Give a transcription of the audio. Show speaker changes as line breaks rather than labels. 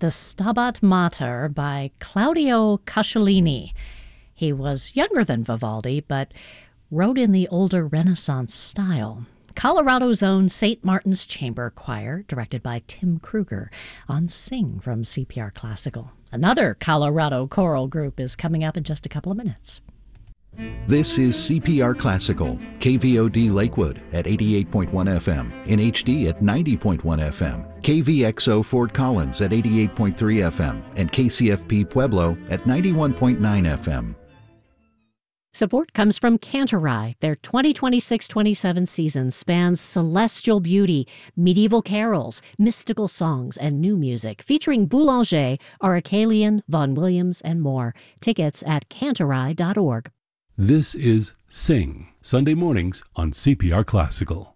the Stabat Mater by Claudio Casciolini. He was younger than Vivaldi, but wrote in the older Renaissance style. Colorado's own St. Martin's Chamber Choir, directed by Tim Kruger, on Sing from CPR Classical. Another Colorado choral group is coming up in just a couple of minutes.
This is CPR Classical, KVOD Lakewood at 88.1 FM, in HD at 90.1 FM, KVXO Fort Collins at 88.3 FM, and KCFP Pueblo at 91.9 FM.
Support comes from Cantorai. Their 2026-27 season spans celestial beauty, medieval carols, mystical songs, and new music, featuring Boulanger, Aracelian, Vaughan Williams, and more. Tickets at cantorai.org.
This is Sing, Sunday mornings on CPR Classical.